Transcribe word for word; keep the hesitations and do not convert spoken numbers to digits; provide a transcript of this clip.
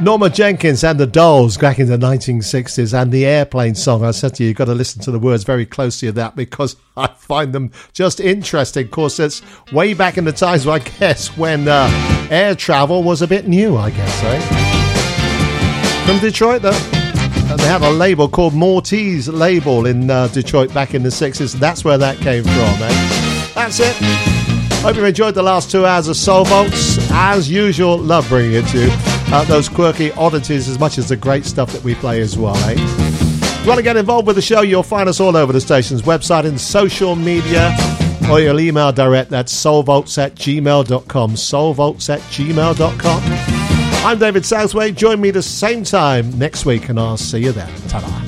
Norma Jenkins and the Dolls back in the nineteen sixties, and the Airplane song. I said to you, you've got to listen to the words very closely of that because I find them just interesting. Of course, it's way back in the times, I guess, when uh, air travel was a bit new, I guess, eh? From Detroit, though. And they had a label called Maltese Label in uh, Detroit back in the sixties. That's where that came from, eh? That's it. Hope you enjoyed the last two hours of Soul Vaults. As usual, love bringing it to you. Uh, those quirky oddities as much as the great stuff that we play as well, eh? If you want to get involved with the show, you'll find us all over the station's website and social media, or you'll email direct. That's soulvaults at gmail dot com. soulvaults at gmail dot com. I'm David Southway. Join me the same time next week, and I'll see you then. Ta-da.